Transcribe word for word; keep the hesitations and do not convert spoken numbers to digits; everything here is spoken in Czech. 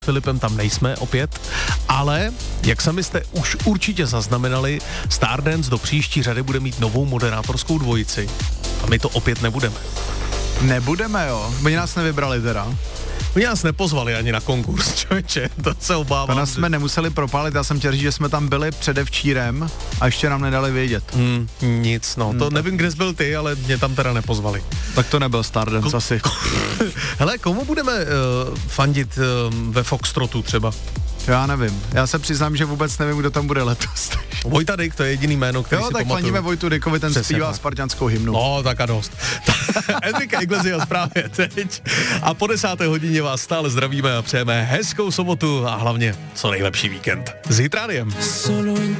Filipem tam nejsme opět, ale jak sami jste už určitě zaznamenali, Stardance do příští řady bude mít novou moderátorskou dvojici a my to opět nebudeme. Nebudeme, jo? Oni nás nevybrali teda. Oni nás nepozvali ani na konkurs, člověče, to se obávám. To nás jsme nemuseli propálit, já jsem chtěl říct, že jsme tam byli předevčírem a ještě nám nedali vědět. Hmm, nic, no, to hmm, nevím, kde jsi byl ty, ale mě tam teda nepozvali. Tak to nebyl Stardance Ko- asi. Hele, komu budeme uh, fandit uh, ve Foxtrotu třeba? Já nevím, já se přiznám, že vůbec nevím, kdo tam bude letos. Vojta Dyk, to je jediný jméno, který jo, si tak pamatuju. fandíme Vojtu Dykovi, ten Přesně zpívá tak. spartanskou hymnu. No, tak a dost. Enrique Iglesias právě teď. A po desáté hodině vás stále zdravíme a přejeme hezkou sobotu a hlavně co nejlepší víkend. S Hitraniem.